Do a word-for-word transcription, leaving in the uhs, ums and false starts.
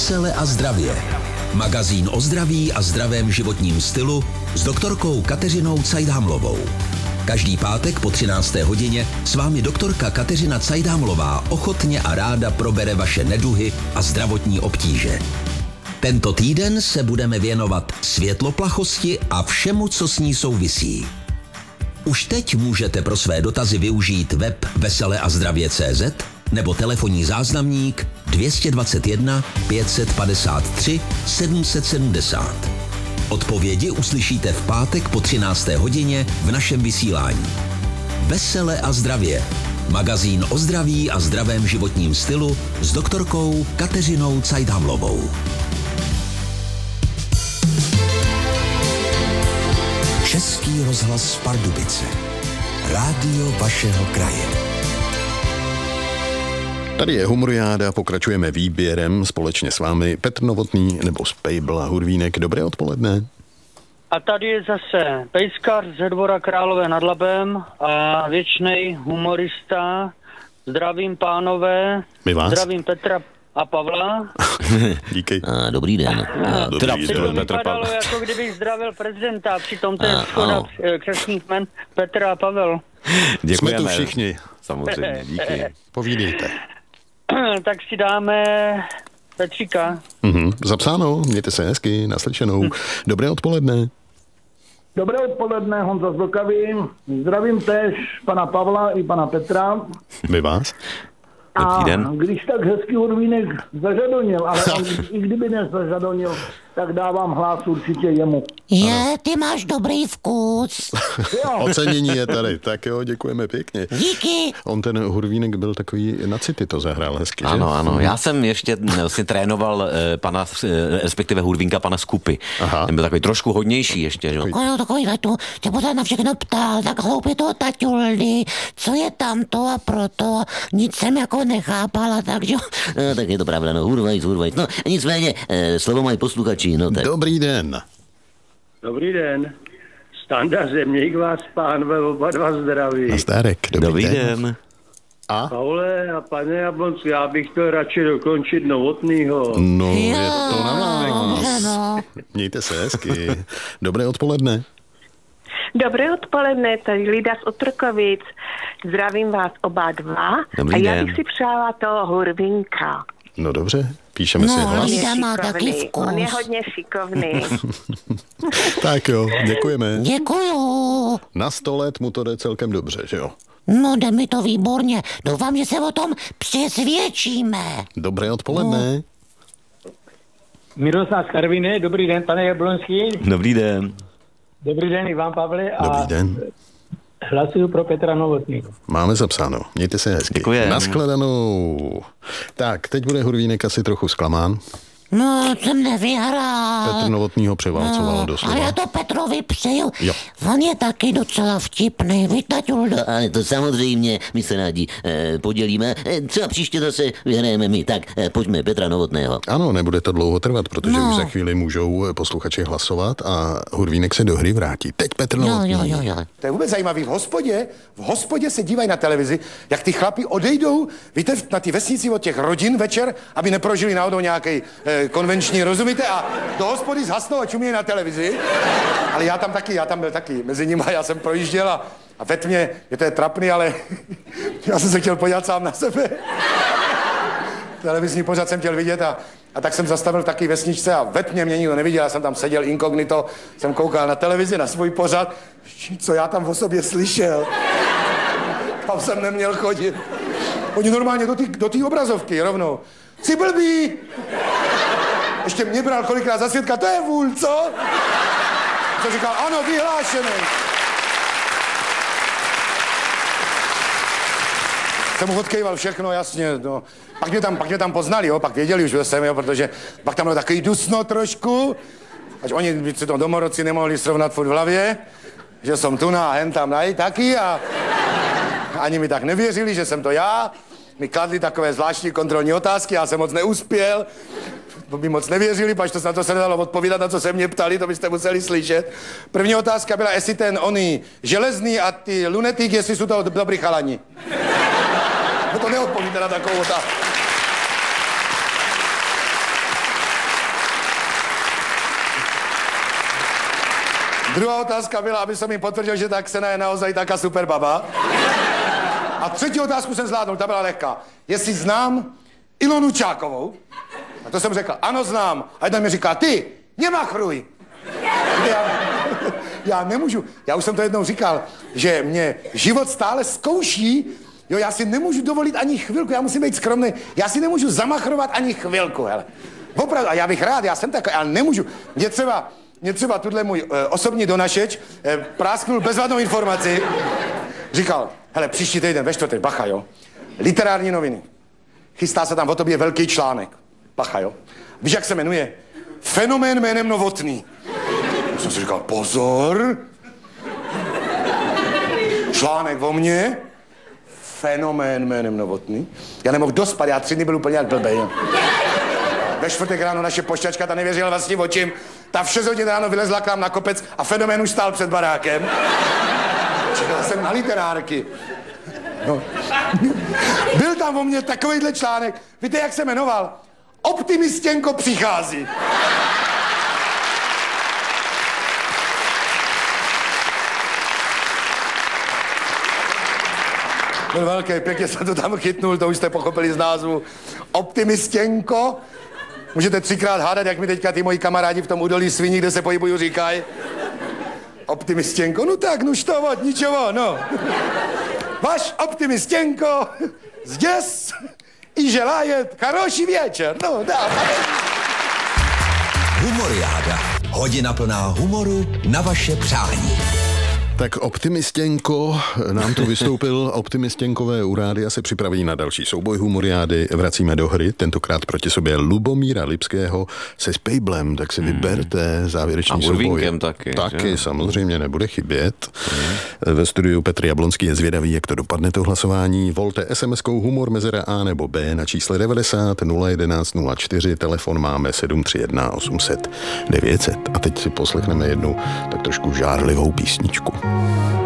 Vesele a zdravě. Magazín o zdraví a zdravém životním stylu s doktorkou Kateřinou Cajdámlovou. Každý pátek po třinácté hodině s vámi doktorka Kateřina Cajdámlová ochotně a ráda probere vaše neduhy a zdravotní obtíže. Tento týden se budeme věnovat světloplachosti a všemu, co s ní souvisí. Už teď můžete pro své dotazy využít web vesele a zdravě tečka cé zet nebo telefonní záznamník dvě stě dvacet jedna pět set padesát tři sedm set sedmdesát. Odpovědi uslyšíte v pátek po třinácté hodině v našem vysílání. Vesele a zdravě. Magazín o zdraví a zdravém životním stylu s doktorkou Kateřinou Cajdámlovou. Český rozhlas Pardubice. Rádio vašeho kraje. Tady je Humoriáda, pokračujeme výběrem společně s vámi. Petr Novotný nebo Spejbl a Hurvínek. Dobré odpoledne. A tady je zase pejskař ze Dvora Králové nad Labem a věčnej humorista. Zdravím pánové. My vás. Zdravím Petra a Pavla. Díky. A, dobrý den. A, Dobrý teda, den. To Petra vypadalo, Pavla. jako kdybych zdravil prezidenta, přitom to je A, schoda ano. křestních jmen Petra a Pavel. Jsme tu všichni. Samozřejmě, díky. Povídejte. Tak si dáme Petříka. Mhm. Zapsáno, mějte se hezky, naslyšenou. Dobré odpoledne. Dobré odpoledne, Honza z Vlkavy. Zdravím též pana Pavla i pana Petra. My vás. A Dobrý den. když tak hezký Hurvínek zažadonil, ale on, i kdyby nezažadonil, tak dávám hlas určitě jemu. Je, ty máš dobrý vkus. Jo, Ocenění je tady, tak jo, děkujeme pěkně. Díky. On ten Hurvínek byl takový na city, to zahrál hezky, že? Ano, ano. Já jsem ještě vlastně trénoval eh, pana, eh, respektive Hurvínka pana Skupy. Aha. Ten byl takový trošku hodnější ještě, že? Takový, takový tu se pořád na všechno ptal, tak hloupě toho taťuldy, co je tamto a proto, nic jsem jako nechápala, takže no, tak je to pravda, no, hurvajc, hurvajc. No, nicméně, eh, slovo mají posluchači, no tak. Dobrý den. Dobrý den. Standa Zeměk vás, pánové, oba dva zdraví. Nazdárek, dobrý, Dobrý den. den. A? Paule a pane Jablonský, já bych to radši dokončit Novotnýho. No, je to na dobře, vás. no. Mějte se hezky. Dobré odpoledne. Dobré odpoledne, tady Lida z Otrokovic. Zdravím vás oba dva. Dobrý a já den. bych si přála toho Hurvínka. No dobře, píšeme No, si hlas. Lida Je má taky šikovný. vkus. On je hodně šikovný. Tak jo, děkujeme. Děkuju. Na sto let mu to jde celkem dobře, že jo? No, jde mi to výborně. Doufám, že se o tom přesvědčíme. Dobré odpoledne. Miroslav z Karviny, dobrý den, pane Jablonský. Dobrý den. Dobrý den i vám, Pavle. A Dobrý den. hlasuju pro Petra Novotného. Máme zapsáno. Mějte se hezky. Děkujem. Nashledanou. Tak, teď bude Hurvínek asi trochu zklamán. No, jsem nevyhrál. Petr Novotnýho převálcoval A doslova. já to Petrovi přeju. Jo. On je taky docela vtipný, víš, taťuldo? Ale to samozřejmě, my se rádi eh, podělíme. Eh, třeba příště zase vyhrajeme my. Tak, eh, pojďme, Petra Novotného. Ano, nebude to dlouho trvat, protože No. už za chvíli můžou posluchači hlasovat a Hurvínek se do hry vrátí. Teď Petr Jo, Novotný. jo, jo, jo. To je vůbec zajímavý. V hospodě, v hospodě se dívají na televizi, jak ty chlapi odejdou, víte, na ty vesnici od těch rodin večer, aby neprožili náhodou nějaký eh, konvenční, rozumíte? A do hospody zhasnou a čumějí na televizi. Ale já tam taky, já tam byl taky mezi nimi, já jsem projížděl a, a ve tmě, je to je trapný, ale já jsem se chtěl podívat sám na sebe. Televizní pořad jsem chtěl vidět a, a tak jsem zastavil taky vesničce a ve tmě mě nikdo neviděl, já jsem tam seděl inkognito, jsem koukal na televizi, na svůj pořad, co já tam o sobě slyšel. Tam jsem neměl chodit. Oni normálně do té do té obrazovky rovnou. Jsi blbý! Ještě mě bral kolikrát za svědka, to je vůl, co? Co říkal, ano, vyhlášený. Jsem mu odkejval všechno, jasně, no. Pak mě tam, pak mě tam poznali, jo, pak věděli už, že jsem, jo, protože pak tam bylo takový dusno trošku, až oni si to domorodci nemohli srovnat furt v hlavě, že jsem tu na hen tam naj, taky a ani mi tak nevěřili, že jsem to já. Mi kladli takové zvláštní kontrolní otázky, já jsem moc neuspěl, by moc nevěřili, pač to se na to se nedalo odpovídat, na co se mě ptali, to byste museli slyšet. První otázka byla, jestli ten oný železný a ty lunetík, jestli jsou to dobrý chalani. No to neodpovíte na takovou otázku. Druhá otázka byla, aby jsem mi potvrdil, že ta Ksena je naozaj taká super baba. A třetí otázku jsem zvládnul, ta byla lehká. Jestli znám Ilonu Čákovou? A to jsem řekl, ano znám. A jedna mi říká, ty, nemachruj. Já, já nemůžu, já už jsem to jednou říkal, že mě život stále zkouší, jo, já si nemůžu dovolit ani chvilku, já musím být skromný, já si nemůžu zamachrovat ani chvilku, hele. Opravdu, a já bych rád, já jsem takový, ale nemůžu. Mě třeba, mě třeba tuhle můj e, osobní donašeč e, prásknul bezvadnou informaci, říkal, hele, příští týden ve čtvrtek, bacha, jo, literární noviny, chystá se tam o tobě velký článek, bacha, jo. Víš, jak se jmenuje? Fenomén jménem Novotný. Já jsem si říkal, pozor, článek o mně, fenomén jménem Novotný. Já nemohl dospat, já tři dny byl úplně jak blbej. Ve čtvrtek ráno naše pošťačka, ta nevěřila vlastním očím, ta v šest hodin ráno vylezla k nám na kopec a fenomén už stál před barákem. Čekal jsem na literárky. No. Byl tam o mně takovejhle článek, víte, jak se jmenoval? Optimistěnko přichází. Byl velký, pěkně jsem to tam chytnul, to už jste pochopili z názvu. Optimistěnko. Můžete třikrát hádat, jak mi teďka ty moji kamarádi v tom údolí sviní, kde se pohybuju, říkají. Optimistěnko, no tak, no štovat, ničeho, no. Váš optimistěnko, zděs i želaje хороший večer, no, dá. Humoriáda. Hodina plná humoru na vaše přání. Tak Optimistěnko nám tu vystoupil. Optimistěnkové u rádia se připraví na další souboj humoriády. Vracíme do hry, tentokrát proti sobě Lubomíra Lipského se Spejblem, tak si hmm. vyberte závěrečný souboj. A Urvínkem taky. Taky, že? Samozřejmě nebude chybět. Hmm. Ve studiu Petr Jablonský je zvědavý, jak to dopadne to hlasování. Volte es em eskou humor mezera A nebo B na čísle devadesát nula jedenáct nula čtyři. Telefon máme sedm tři jedna osm set devět set. A teď si poslechneme jednu tak trošku žárlivou písničku.